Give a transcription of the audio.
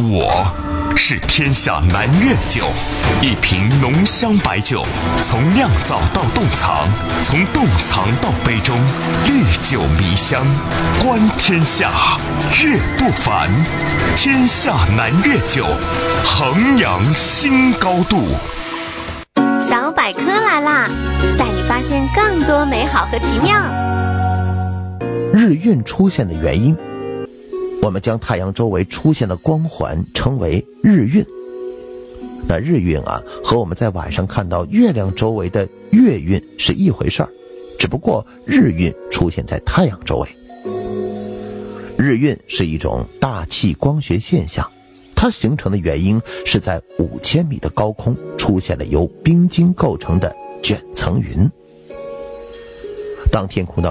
我是天下南岳酒，一瓶浓香白酒，从酿造到冻藏，从冻藏到杯中，历久弥香，观天下，岳不凡。天下南岳酒，衡阳新高度。 小百科来啦，带你发现更多美好和奇妙。 日晕出现的原因，我们将太阳周围出现的光环称为日晕。那日晕和我们在晚上看到月亮周围的月晕是一回事儿，只不过日晕出现在太阳周围。日晕是一种大气光学现象，它形成的原因是在5000米的高空出现了由冰晶构成的卷层云。当天空当